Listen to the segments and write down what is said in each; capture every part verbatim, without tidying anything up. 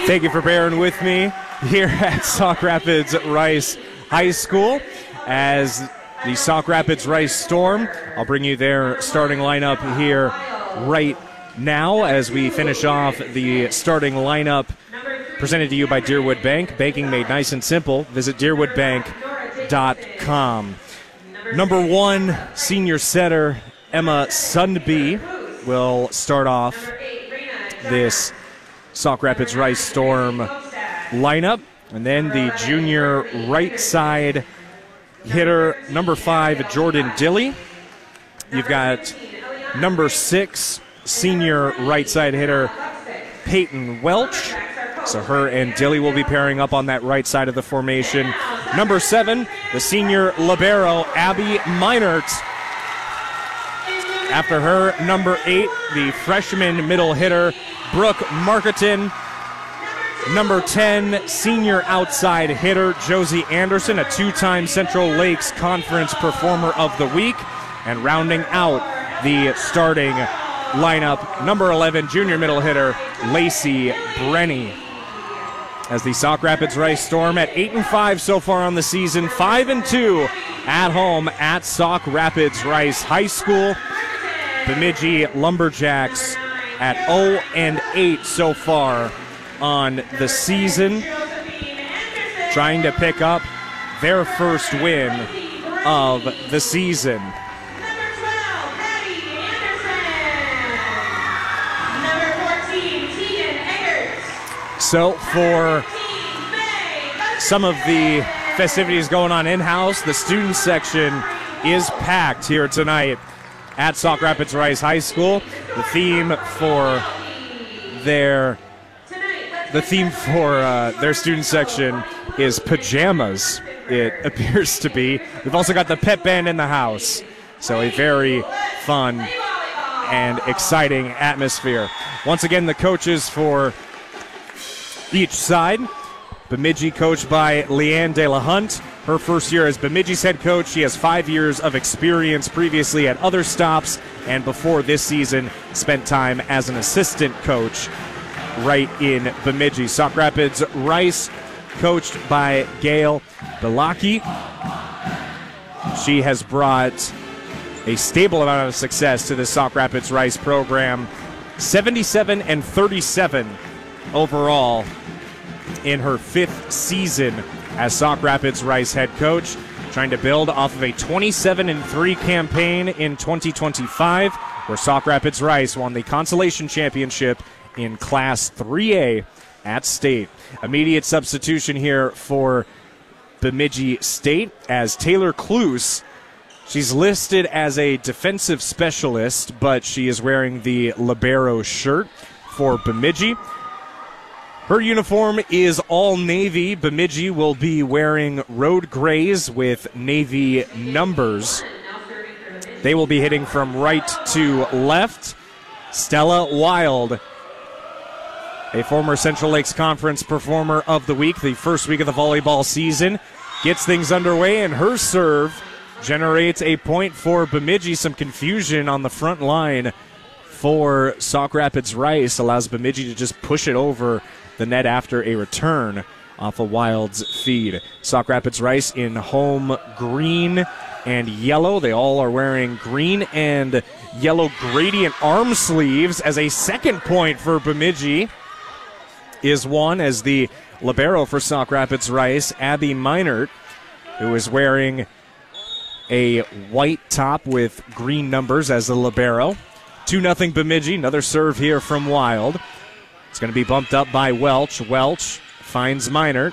Thank you for bearing with me here at Sauk Rapids Rice High School as the Sauk Rapids Rice Storm. I'll bring you their starting lineup here right now as we finish off the starting lineup presented to you by Deerwood Bank. Banking made nice and simple. Visit deerwood bank dot com. Number one, senior setter Emma Sundby will start off this Sauk Rapids Rice Storm lineup. And then the junior right side hitter, number five, Jordan Dilly. You've got number six, senior right side hitter, Peyton Welch. So her and Dilly will be pairing up on that right side of the formation. Number seven, the senior libero, Abby Meinert. After her, number eight, the freshman middle hitter, Brooke Marketon. Number ten, senior outside hitter, Josie Anderson, a two-time Central Lakes Conference Performer of the Week. And rounding out the starting lineup, number eleven, junior middle hitter, Lacey Brenny. As the Sauk Rapids Rice Storm at eight and five so far on the season, five and two at home at Sauk Rapids Rice High School. Bemidji Lumberjacks at oh and eight so far on the season, trying to pick up their first win of the season. So for some of the festivities going on in-house, the student section is packed here tonight at Sauk Rapids Rice High School. The theme for their the theme for uh, their student section is pajamas, it appears to be. We've also got the pep band in the house, so a very fun and exciting atmosphere. Once again, the coaches for each side. Bemidji coached by Leanne De La Hunt. Her first year as Bemidji's head coach. She has five years of experience previously at other stops, and before this season spent time as an assistant coach right in Bemidji. Sauk Rapids Rice coached by Gail Belaki. She has brought a stable amount of success to the Sauk Rapids Rice program. seventy-seven and thirty-seven overall in her fifth season as Sauk Rapids Rice head coach, trying to build off of a twenty-seven and three campaign in twenty twenty-five, where Sauk Rapids Rice won the consolation championship in Class three A at state. Immediate substitution here for Bemidji State as Taylor Cluse. She's listed as a defensive specialist, but she is wearing the libero shirt for Bemidji. Her uniform is all navy. Bemidji will be wearing road grays with navy numbers. They will be hitting from right to left. Stella Wild, a former Central Lakes Conference Performer of the Week, the first week of the volleyball season, gets things underway, and her serve generates a point for Bemidji. Some confusion on the front line for Sauk Rapids Rice allows Bemidji to just push it over the net after a return off a Wild's feed. Sauk Rapids Rice in home green and yellow. They all are wearing green and yellow gradient arm sleeves, as a second point for Bemidji is won as the libero for Sauk Rapids Rice, Abby Meinert, who is wearing a white top with green numbers as the libero. two nothing Bemidji. Another serve here from Wild. It's going to be bumped up by Welch. Welch finds Meinert.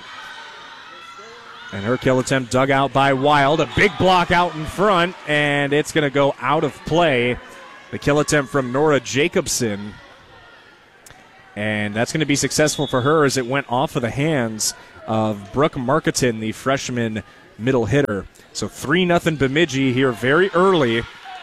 And her kill attempt dug out by Wild. A big block out in front, and it's going to go out of play. The kill attempt from Nora Jacobson. And that's going to be successful for her as it went off of the hands of Brooke Marketon, the freshman middle hitter. So three nothing Bemidji here very early.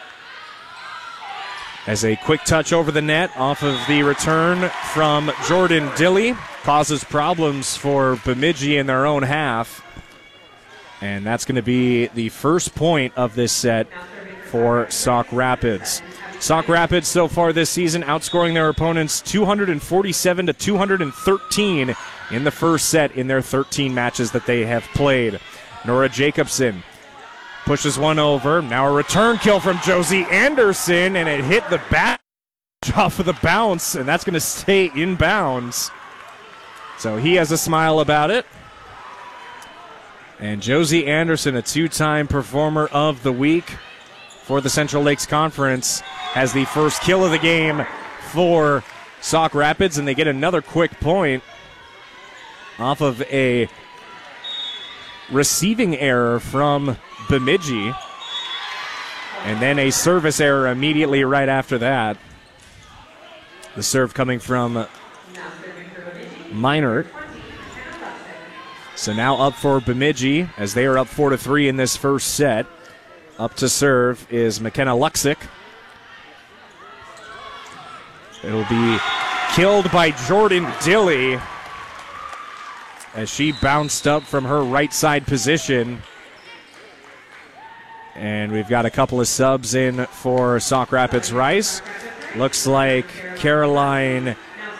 As a quick touch over the net off of the return from Jordan Dilly causes problems for Bemidji in their own half. And that's going to be the first point of this set for Sauk Rapids. Sauk Rapids so far this season outscoring their opponents two forty-seven to two thirteen in the first set in their thirteen matches that they have played. Nora Jacobson pushes one over. Now a return kill from Josie Anderson, and it hit the bat off of the bounce, and that's going to stay in bounds. So he has a smile about it. And Josie Anderson, a two-time performer of the week for the Central Lakes Conference, has the first kill of the game for Sauk Rapids, and they get another quick point off of a receiving error from Bemidji, and then a service error immediately right after that. The serve coming from Minert. So now up for Bemidji as they are up four to three in this first set. Up to serve is McKenna Luxick. It'll be killed by Jordan Dilly as she bounced up from her right side position. And we've got a couple of subs in for Sauk Rapids Rice. Looks like Caroline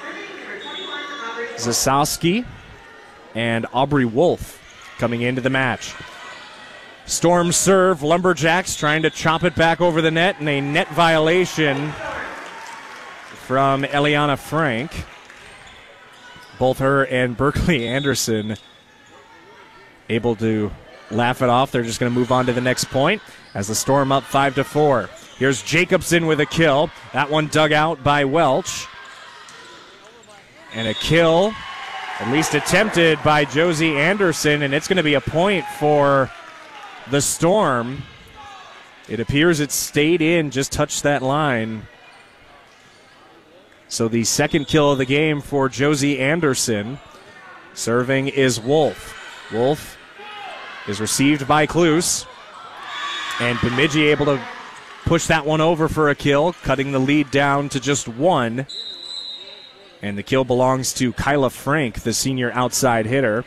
Zasowski and Aubrey Wolf coming into the match. Storm serve, Lumberjacks trying to chop it back over the net, and a net violation from Eliana Frank. Both her and Berkeley Anderson able to laugh it off. They're just going to move on to the next point as the Storm up five to four. Here's Jacobson with a kill. That one dug out by Welch. And a kill, at least attempted, by Josie Anderson, and it's going to be a point for the Storm. It appears it stayed in, just touched that line. So the second kill of the game for Josie Anderson. Serving is Wolf. Wolf is received by Kloos. And Bemidji able to push that one over for a kill, cutting the lead down to just one. And the kill belongs to Kyla Frank, the senior outside hitter.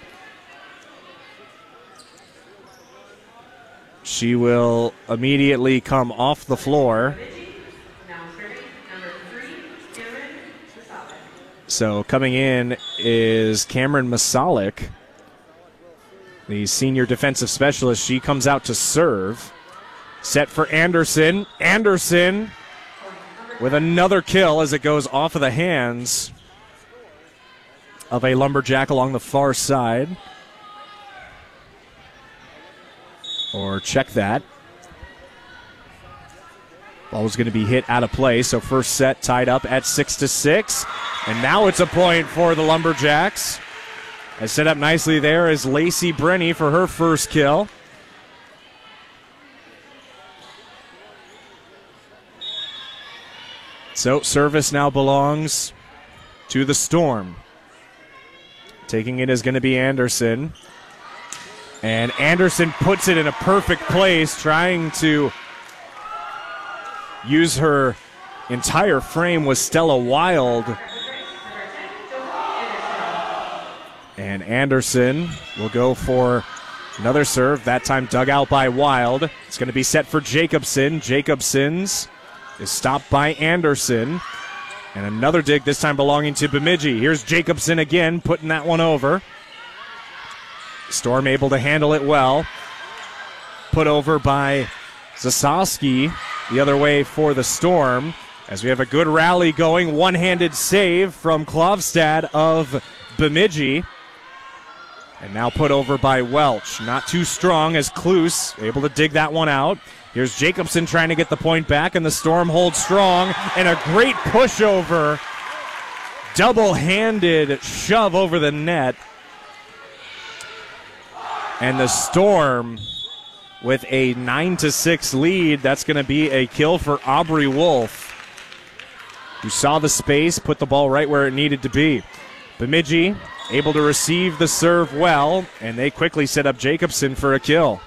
She will immediately come off the floor. So coming in is Cameron Masalik, the senior defensive specialist. She comes out to serve. Set for Anderson. Anderson with another kill as it goes off of the hands of a Lumberjack along the far side. Or check that. Ball was going to be hit out of play, so first set tied up at six to six. And now it's a point for the Lumberjacks. As set up nicely there is Lacey Brenny for her first kill. So service now belongs to the Storm. Taking it is going to be Anderson. And Anderson puts it in a perfect place, trying to use her entire frame with Stella Wild. And Anderson will go for another serve, that time dug out by Wild. It's going to be set for Jacobson. Jacobson's is stopped by Anderson. And another dig, this time belonging to Bemidji. Here's Jacobson again, putting that one over. Storm able to handle it well. Put over by Zasowski the other way for the Storm. As we have a good rally going. One-handed save from Klovstad of Bemidji. And now put over by Welch. Not too strong as Kloos able to dig that one out. Here's Jacobson trying to get the point back, and the Storm holds strong. And a great pushover. Double-handed shove over the net. And the Storm with a nine to six lead. That's going to be a kill for Aubrey Wolf, who saw the space, put the ball right where it needed to be. Bemidji able to receive the serve well, and they quickly set up Jacobson for a kill.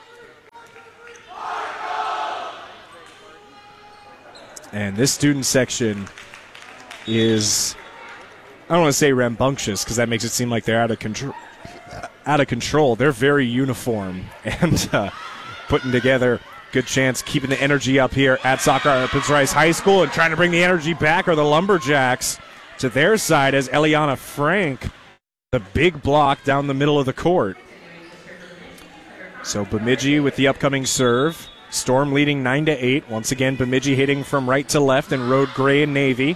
And this student section is, I don't want to say rambunctious, because that makes it seem like they're out of control. Out of control. They're very uniform and uh, putting together good chance keeping the energy up here at Sauk Rapids Rice High School, and trying to bring the energy back are the Lumberjacks to their side as Eliana Frank, the big block down the middle of the court. So Bemidji with the upcoming serve. Storm leading nine to eight. Once again, Bemidji hitting from right to left in road gray and navy.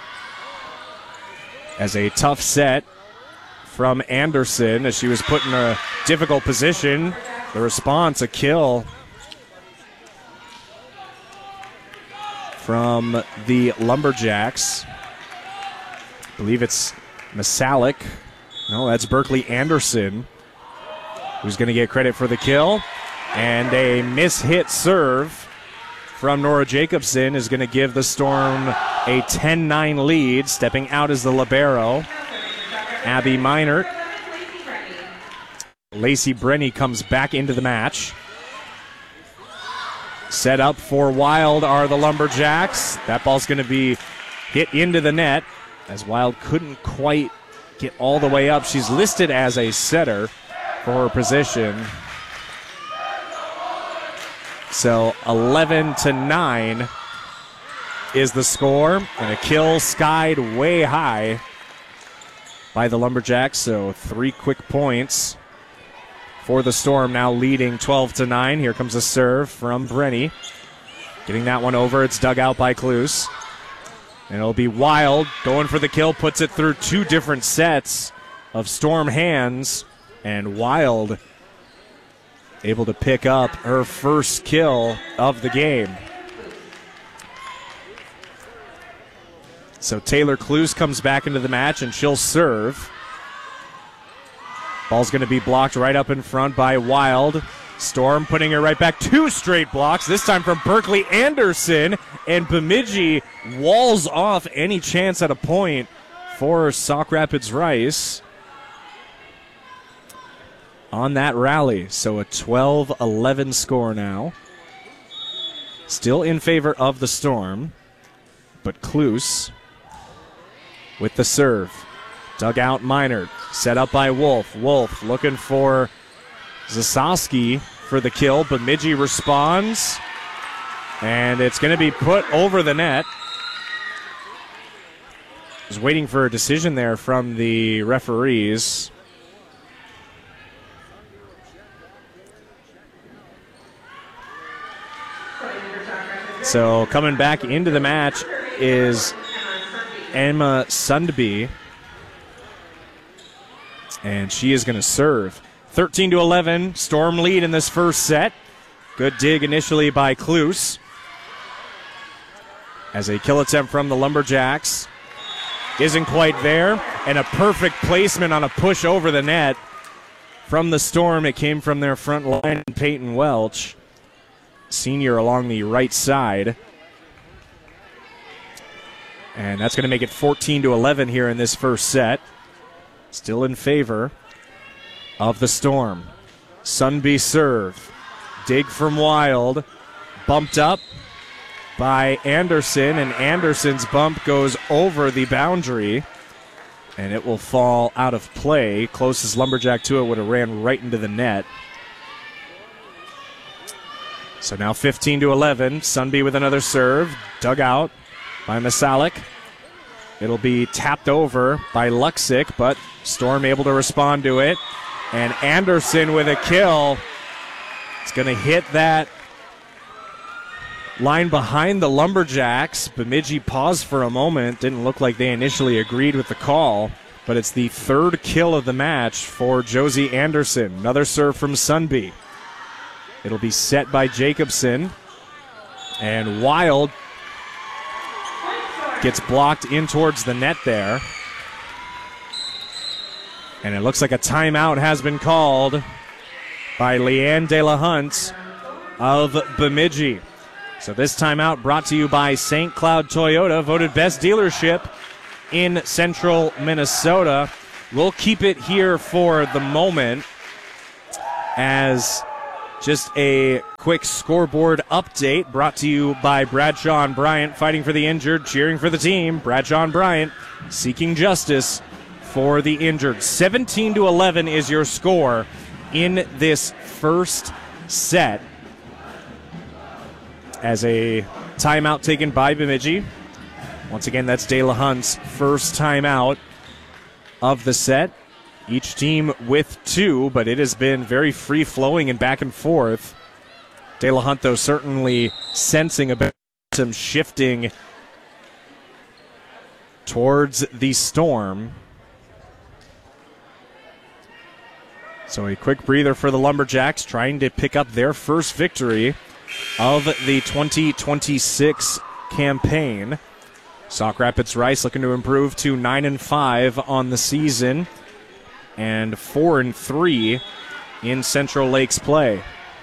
As a tough set from Anderson as she was put in a difficult position. The response, a kill from the Lumberjacks. I believe it's Masalik. No, that's Berkeley Anderson, who's going to get credit for the kill. And a mishit serve from Nora Jacobson is going to give the Storm a ten nine lead. Stepping out is the libero, Abby Meinert. Lacey Brenny comes back into the match. Set up for Wild are the Lumberjacks. That ball's going to be hit into the net as Wild couldn't quite get all the way up. She's listed as a setter for her position. So eleven to nine is the score, and a kill skied way high by the Lumberjacks. So three quick points for the Storm, now leading twelve to nine. Here comes a serve from Brenny. Getting that one over. It's dug out by Cluse. And it'll be Wild going for the kill. Puts it through two different sets of Storm hands. And Wild able to pick up her first kill of the game. So Taylor Cluse comes back into the match, and she'll serve. Ball's going to be blocked right up in front by Wild. Storm putting her right back. Two straight blocks, this time from Berkeley Anderson. And Bemidji walls off any chance at a point for Sauk Rapids Rice on that rally. So a twelve eleven score now. Still in favor of the Storm. But Cluse with the serve. Dug out Meinert. Set up by Wolf. Wolf looking for Zasowski for the kill. Bemidji responds. And it's going to be put over the net. Was waiting for a decision there from the referees. So coming back into the match is Emma Sundby. And she is going to serve. thirteen to eleven, Storm lead in this first set. Good dig initially by Cluse. As a kill attempt from the Lumberjacks isn't quite there. And a perfect placement on a push over the net from the Storm. It came from their front line, Peyton Welch, senior, along the right side. And that's going to make it fourteen to eleven here in this first set. Still in favor of the Storm. Sunby serve. Dig from Wild. Bumped up by Anderson, and Anderson's bump goes over the boundary, and it will fall out of play. Closest Lumberjack to it would have ran right into the net. So now fifteen to eleven. Sunby with another serve. Dug out by Masalik. It'll be tapped over by Luxick, but Storm able to respond to it. And Anderson with a kill. It's going to hit that line behind the Lumberjacks. Bemidji paused for a moment. Didn't look like they initially agreed with the call, but it's the third kill of the match for Josie Anderson. Another serve from Sunby. It'll be set by Jacobson. And Wild gets blocked in towards the net there. And it looks like a timeout has been called by Leanne De La Hunt of Bemidji. So this timeout brought to you by Saint Cloud Toyota, voted best dealership in central Minnesota. We'll keep it here for the moment as just a quick scoreboard update brought to you by Bradshaw and Bryant, fighting for the injured, cheering for the team. Bradshaw and Bryant seeking justice for the injured. seventeen to eleven is your score in this first set. as a timeout taken by Bemidji. Once again, that's De La Hunt's first timeout of the set. Each team with two, but it has been very free-flowing and back and forth. De La Hunt, though, certainly sensing a bit some shifting towards the Storm. So a quick breather for the Lumberjacks, trying to pick up their first victory of the twenty twenty-six campaign. Sauk Rapids Rice looking to improve to nine and five on the season and four and three in Central Lakes play.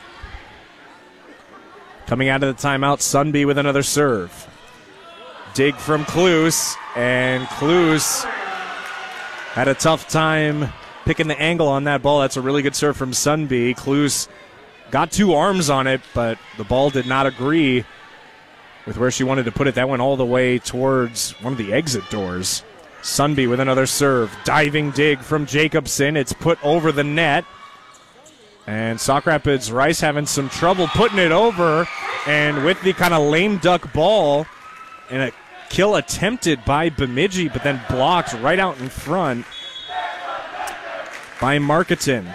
Coming out of the timeout, Sunby with another serve. Dig from Kloos, and Kloos had a tough time picking the angle on that ball. That's a really good serve from Sunby. Kloos got two arms on it, but the ball did not agree with where she wanted to put it. That went all the way towards one of the exit doors. Sunby with another serve. Diving dig from Jacobson. It's put over the net. And Sauk Rapids Rice having some trouble putting it over. And with the kind of lame duck ball, and a kill attempted by Bemidji, but then blocked right out in front by Marketing.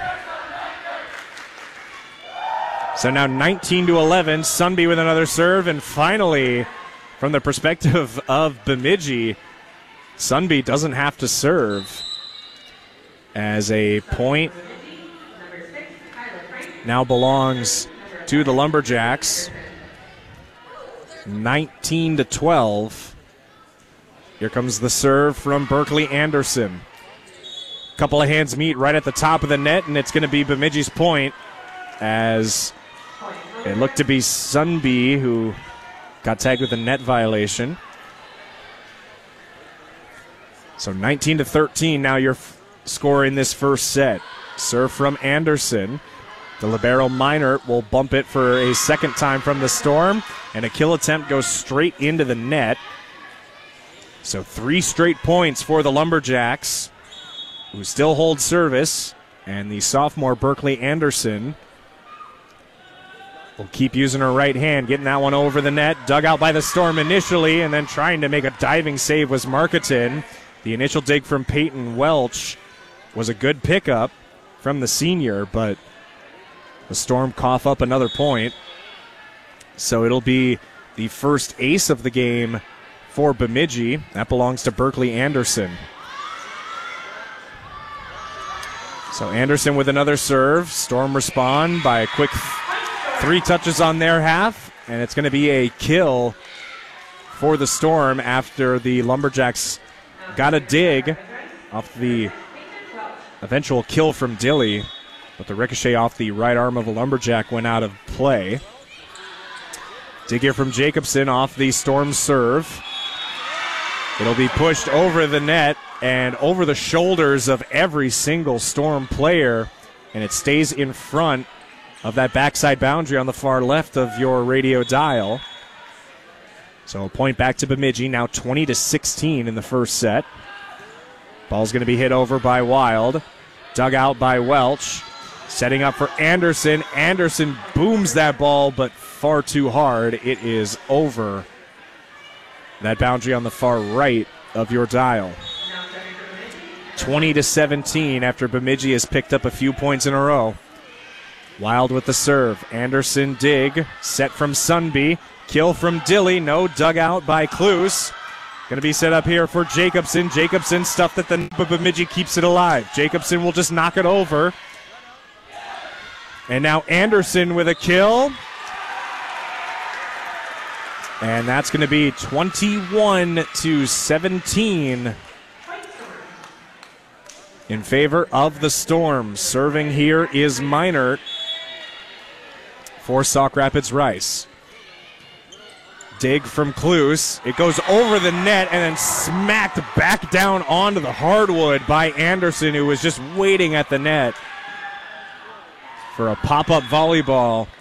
So now nineteen to eleven, Sunby with another serve, and finally, from the perspective of Bemidji, Sunby doesn't have to serve, as a point now belongs to the Lumberjacks. nineteen to twelve. Here comes the serve from Berkeley Anderson. Couple of hands meet right at the top of the net, and it's going to be Bemidji's point, as it looked to be Sunby who got tagged with a net violation. So nineteen to thirteen, now your f- score in this first set. Serve from Anderson. The libero Minor will bump it for a second time from the Storm, and a kill attempt goes straight into the net. So three straight points for the Lumberjacks, who still hold service, and the sophomore Berkeley Anderson will keep using her right hand, getting that one over the net. Dug out by the Storm initially, and then trying to make a diving save was Marketing. The initial dig from Peyton Welch was a good pickup from the senior, but the Storm cough up another point. So it'll be the first ace of the game for Bemidji. That belongs to Berkeley Anderson. So Anderson with another serve. Storm respond by a quick three touches on their half, and it's going to be a kill for the Storm after the Lumberjacks got a dig off the eventual kill from Dilly, but the ricochet off the right arm of a Lumberjack went out of play. Dig here from Jacobson off the Storm serve. It'll be pushed over the net and over the shoulders of every single Storm player, and it stays in front of that backside boundary on the far left of your radio dial. So a point back to Bemidji, now twenty to sixteen in the first set. Ball's going to be hit over by Wild. Dug out by Welch. Setting up for Anderson. Anderson booms that ball, but far too hard. It is over that boundary on the far right of your dial. twenty to seventeen after Bemidji has picked up a few points in a row. Wild with the serve. Anderson dig. Set from Sunby. Kill from Dilly. No, dug out by Kloos. Going to be set up here for Jacobson. Jacobson stuffed at the net, but Bemidji keeps it alive. Jacobson will just knock it over. And now Anderson with a kill. And that's going to be twenty-one to seventeen in favor of the Storm. Serving here is Minert for Sauk Rapids Rice. Dig from Kloos. It goes over the net and then smacked back down onto the hardwood by Anderson, who was just waiting at the net for a pop-up volleyball